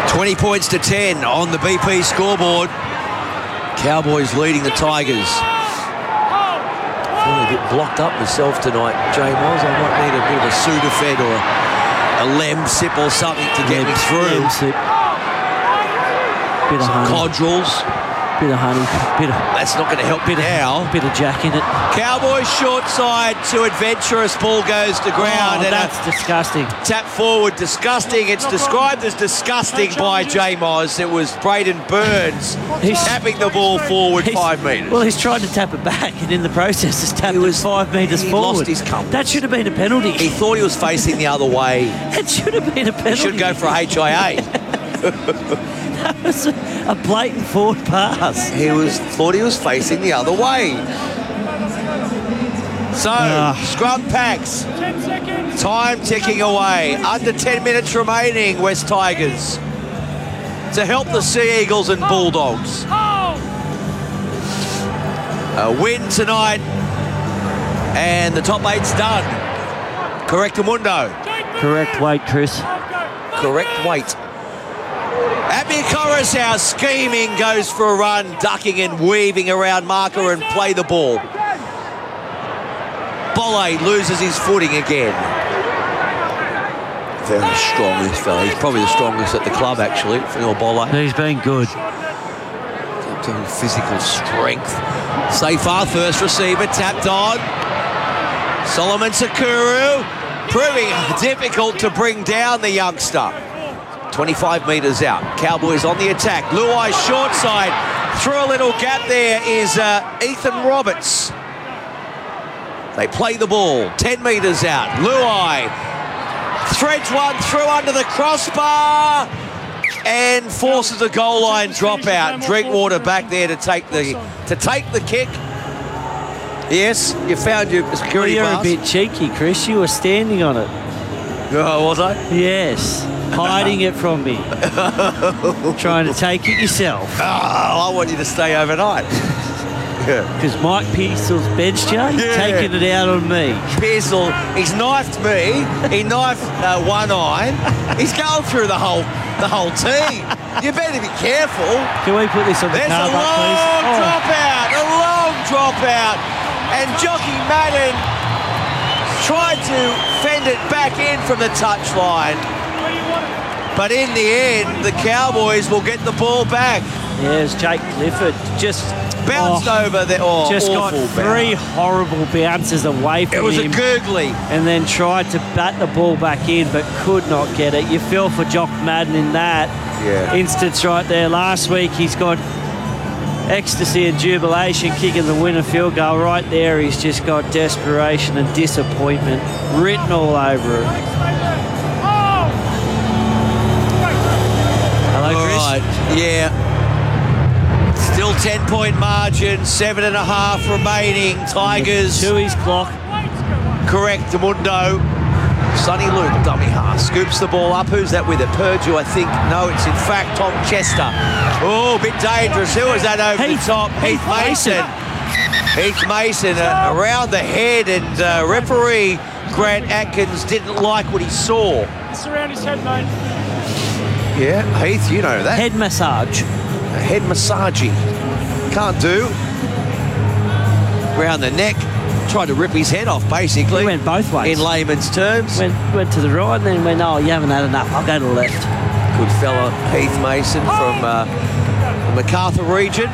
20 points to 10 on the BP scoreboard. Cowboys leading the Tigers. Feeling a bit blocked up myself tonight, J. Miles. I might need a bit of a Sudafed or a Lemsip or something to get me through. Lemsip. Bit of honey. Codrils. Bit of honey. That's not going to help now. Bit of Jack in it. Cowboys short side to Adventurous. Ball goes to ground. And that's disgusting. Tap forward, disgusting. It's described as disgusting by J. Moz. It was Braden Burns tapping the ball forward 5 metres. Well, he's tried to tap it back, and in the process, has tapped it 5 metres forward. Lost his compass. That should have been a penalty. He thought he was facing the other way. It should have been a penalty. He should go for a HIA. That was a blatant forward pass. Thought he was facing the other way. So, scrum packs. 10 seconds. Time ticking away. Under 10 minutes remaining, West Tigers. To help the Sea Eagles and Bulldogs. A win tonight. And the top 8's done. Correctamundo. Correct weight, Chris. Correct weight. Amir Coruscant scheming, goes for a run, ducking and weaving around marker and play the ball. Bolle loses his footing again. Very strong, this fella. He's probably the strongest at the club, actually, Phil Bolle. He's been good. Physical strength. Safar, first receiver, tapped on. Solomon Sakuru, proving difficult to bring down the youngster. 25 metres out. Cowboys on the attack. Luai short side. Through a little gap there is Ethan Roberts. They play the ball. 10 metres out. Luai threads one through under the crossbar and forces a goal line dropout. Drinkwater back there to take the kick. Yes, you found your security You're pass. a bit cheeky, Chris. You were standing on it. Oh, was I? Yes. Hiding it from me. Trying to take it yourself. Oh, I want you to stay overnight. Because Mike Pearsall's benched you, taking it out on me. Pearsall, he's knifed me. He knifed One Eye. He's going through the whole team. You better be careful. Can we put this on the There's car a back, please? long dropout. And Jockey Madden tried to fend it back in from the touchline. But in the end, the Cowboys will get the ball back. Yes, Jake Clifford just bounced over there. Just got three horrible bounces away from him. It was a googly. And then tried to bat the ball back in, but could not get it. You feel for Jock Madden in that instance right there. Last week, he's got ecstasy and jubilation kicking the winner field goal. Right there, he's just got desperation and disappointment written all over it. Hello, Chris. Right, yeah. Still 10-point margin, 7.5 remaining. Tigers. To his clock. Correctamundo. Sonny Luke, dummy half, scoops the ball up. Who's that with it? Purdue, I think. No, it's in fact Tom Chester. Oh, a bit dangerous. Who was that over the top? Heath Mason. Heath Mason around the head, and referee Grant Atkins didn't like what he saw. It's around his head, mate. Yeah, Heath, you know that. Head massage. A head massaging. Can't do. Round the neck. Tried to rip his head off, basically. He went both ways. In layman's terms. Went to the right and then went, oh, you haven't had enough. I'll go to the left. Good fella, Heath Mason from the MacArthur region.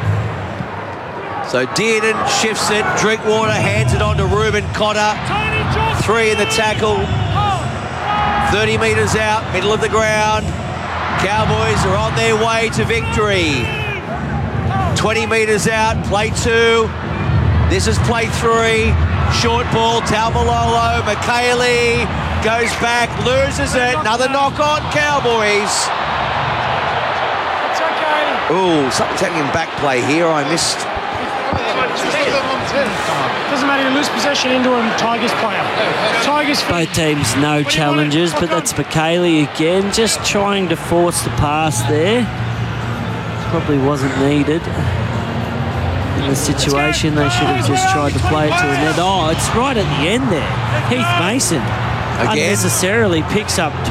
So Dearden shifts it. Drinkwater hands it on to Ruben Cotter. 3 in the tackle. 30 metres out, middle of the ground. Cowboys are on their way to victory. 20 metres out, play 2. This is play 3. Short ball, Taumalolo. McKaylee goes back, loses it. Another knock on Cowboys. It's okay. Oh, something's happening in back play here. I missed. Doesn't matter, you lose possession into a Tigers player. Tigers. Both teams no challenges, but that's McKaylee again, just trying to force the pass there. Probably wasn't needed. In the situation, they should have just tried to play it to the net. Oh, it's right at the end there. Heath Mason Again? unnecessarily picks up